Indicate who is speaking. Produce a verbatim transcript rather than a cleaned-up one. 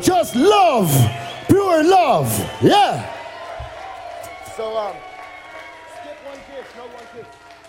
Speaker 1: just love, pure love. Yeah. So, um, skip one kiss, no one kiss.